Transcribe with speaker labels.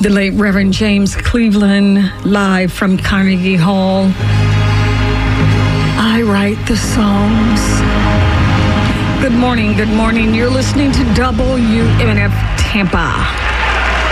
Speaker 1: The late Reverend James Cleveland, live from Carnegie Hall. I write the songs. Good morning, good morning. You're listening to WMNF Tampa.